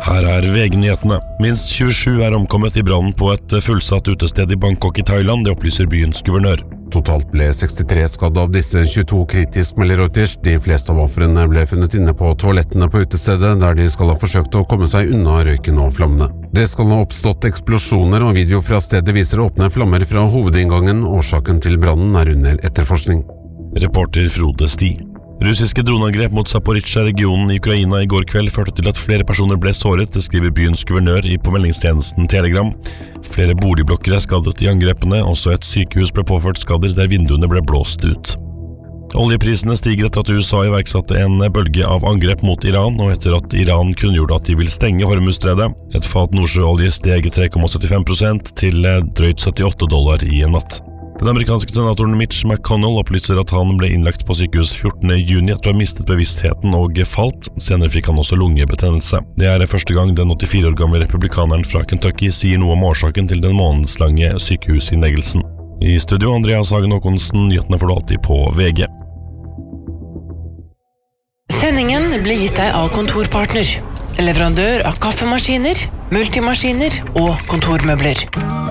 Her VG-nyhetene. Minst 27 omkommet I brannen på et fullsatt utested I Bangkok I Thailand, det opplyser byens guvernør. Totalt ble 63 skadd av disse 22 kritisk melder Reuters. De fleste av ofrene ble funnet inne på toalettene på utestedet, der de skal ha forsøkt å komme seg unna røyken og flammene. Det skal ha oppstått eksplosjoner, og video fra stedet viser åpne flammer fra hovedinngangen. Årsaken til brannen under etterforskning. Reporter Frode Sti. Russiske droneangrep mot Zaporizjzja-regionen I Ukraina I går kveld førte til at flere personer ble såret, det skriver byens guvernør på meldingstjenesten Telegram. Flere boligblokker skadet I angrepene, også et sykehus ble påført skader der vinduene ble blåst ut. Oljeprisene stiger etter at USA iverksatte en bølge av angrep mot Iran, og etter at Iran kunngjorde at de vil stenge Hormuzstredet. Et fat nordsjøolje steg 3,75% til drøyt $78 I en natt. Den amerikanske senatoren Mitch McConnell opplyser at han ble innlagt på sykehus 14. juni etter å ha mistet bevisstheten og falt. Senere fikk han også lungebetennelse. Det første gang den 84 år gamle republikaneren fra Kentucky sier noe om årsaken til den månedslange sykehusinnleggelsen. I studio Andreas Hagen Håkonsen, nyhetene får du alltid på VG. Sendingen blir gitt deg av Kontorpartner, leverandør av kaffemaskiner, multimaskiner og kontormøbler.